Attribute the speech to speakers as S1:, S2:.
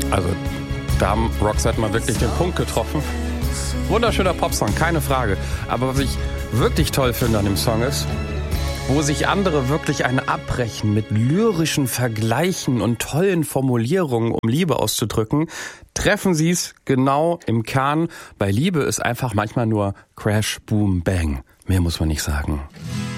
S1: Also da haben Roxette mal wirklich den Punkt getroffen. Wunderschöner Popsong, keine Frage. Aber was ich wirklich toll finde an dem Song ist, wo sich andere wirklich eine abbrechen mit lyrischen Vergleichen und tollen Formulierungen, um Liebe auszudrücken, treffen sie es genau im Kern. Bei Liebe ist einfach manchmal nur Crash, Boom, Bang. Mehr muss man nicht sagen.